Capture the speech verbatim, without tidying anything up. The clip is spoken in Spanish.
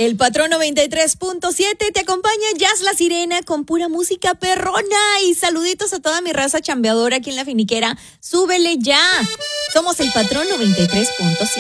El Patrón noventa y tres punto siete te acompaña Jazz La Sirena con pura música perrona y saluditos a toda mi raza chambeadora aquí en La Finiquera. Súbele ya. Somos el Patrón noventa y tres punto siete.